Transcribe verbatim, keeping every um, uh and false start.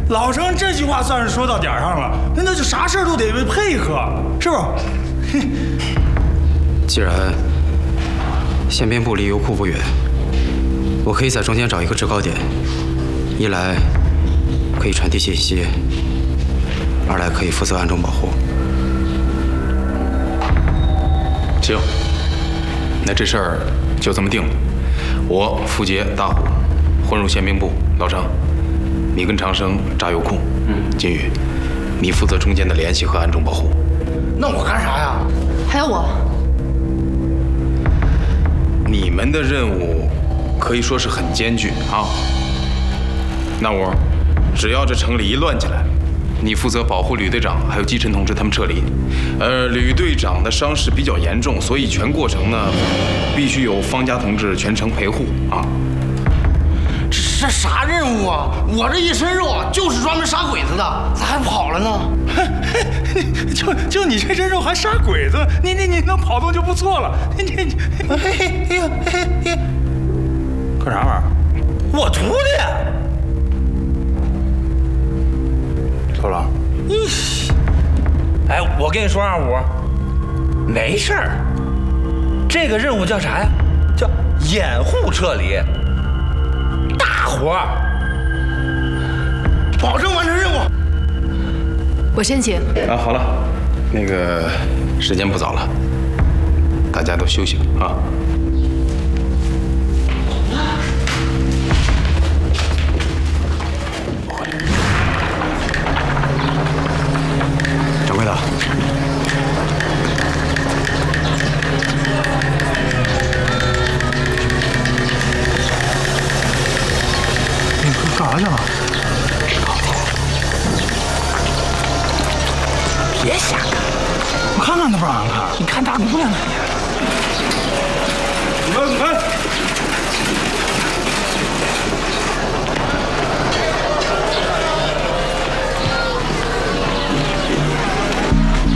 老程这句话算是说到点儿上了，那就啥事儿都得配合，是不是？ 既然宪兵部离油库不远，我可以在中间找一个制高点，一来可以传递信息，二来可以负责暗中保护。 行，那这事儿就这么定了。我、付杰、大虎混入宪兵部，老程，你跟长生炸油库，嗯，金宇，你负责中间的联系和暗中保护。 那我干啥呀？ 还有我。 你们的任务可以说是很艰巨啊。那我只要这城里一乱起来，你负责保护吕队长还有基琛同志他们撤离。呃，吕队长的伤势比较严重，所以全过程呢必须有方家同志全程陪护啊。 这这啥任务啊？我这一身肉啊，就是专门杀鬼子的，咋还跑了呢？ 就就你这身肉还杀鬼子，你你你能跑动就不错了。你你你，哎呀哎呀，干啥玩意儿？我徒弟。走了。咦， 哎，我跟你说，二五，没事儿。这个任务叫啥呀？叫掩护撤离，大活儿， 保证完成任务。 我先请。 啊，好了，那个时间不早了，大家都休息吧啊。 掌柜的， 你干啥去了？ 别瞎看， 我看看都不让人看。 你看大姑娘呢？